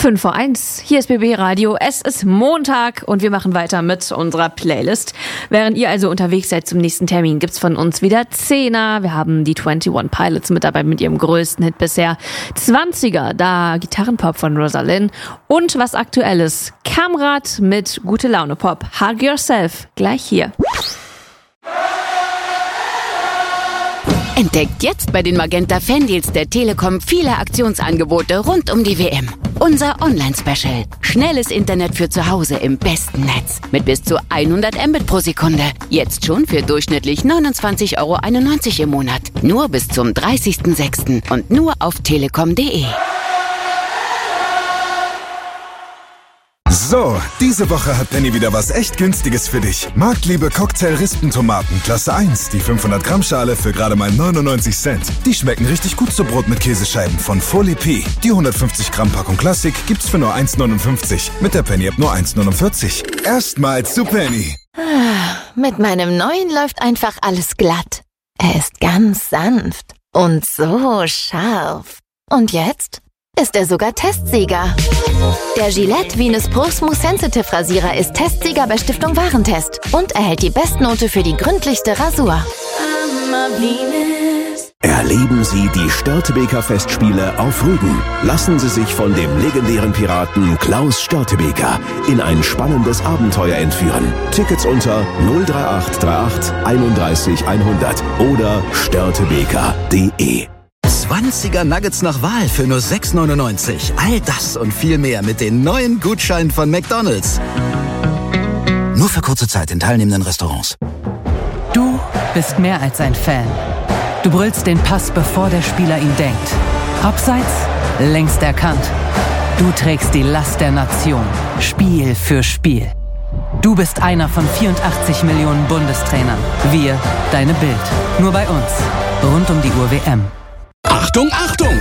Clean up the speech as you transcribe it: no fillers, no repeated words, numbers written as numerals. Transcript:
5:01, hier ist BB Radio, es ist Montag und wir machen weiter mit unserer Playlist. Während ihr also unterwegs seid zum nächsten Termin, gibt's von uns wieder 10er. Wir haben die 21 Pilots mit dabei mit ihrem größten Hit bisher. 20er, da Gitarrenpop von Rosalind und was Aktuelles. Kamrat mit Gute Laune Pop. Hug Yourself, gleich hier. Entdeckt jetzt bei den Magenta Fandeals der Telekom viele Aktionsangebote rund um die WM. Unser Online-Special. Schnelles Internet für zu Hause im besten Netz. Mit bis zu 100 Mbit pro Sekunde. Jetzt schon für durchschnittlich 29,91 € im Monat. Nur bis zum 30.06. und nur auf telekom.de. So, diese Woche hat Penny wieder was echt Günstiges für dich. Marktliebe Cocktail-Rispentomaten, Klasse 1, die 500 Gramm Schale für gerade mal 99 Cent. Die schmecken richtig gut zu Brot mit Käsescheiben von Folie P. Die 150 Gramm Packung Klassik gibt's für nur 1,59. Mit der Penny-App nur 1,49. Erstmal zu Penny. Mit meinem neuen läuft einfach alles glatt. Er ist ganz sanft und so scharf. Und jetzt ist er sogar Testsieger. Der Gillette Venus Pro Smooth Sensitive Rasierer ist Testsieger bei Stiftung Warentest und erhält die Bestnote für die gründlichste Rasur. Erleben Sie die Störtebeker Festspiele auf Rügen. Lassen Sie sich von dem legendären Piraten Klaus Störtebeker in ein spannendes Abenteuer entführen. Tickets unter 03838 31 100 oder störtebeker.de. 20er Nuggets nach Wahl für nur 6,99. All das und viel mehr mit den neuen Gutscheinen von McDonald's. Nur für kurze Zeit in teilnehmenden Restaurants. Du bist mehr als ein Fan. Du brüllst den Pass, bevor der Spieler ihn denkt. Abseits, längst erkannt. Du trägst die Last der Nation, Spiel für Spiel. Du bist einer von 84 Millionen Bundestrainern. Wir, deine Bild. Nur bei uns. Rund um die Uhr WM. Achtung, Achtung!